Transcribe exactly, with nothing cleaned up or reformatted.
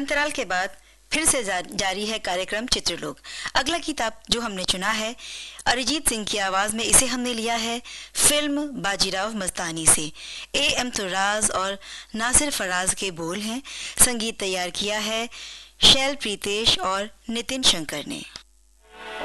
अंतराल के बाद फिर से जा, जारी है कार्यक्रम चित्रलोक। अगला किताब जो हमने चुना है अरिजीत सिंह की आवाज में, इसे हमने लिया है फिल्म बाजीराव मस्तानी से। ए एम तुर्राज और नासिर फराज के बोल हैं। संगीत तैयार किया है शैल प्रीतेश और नितिन शंकर ने।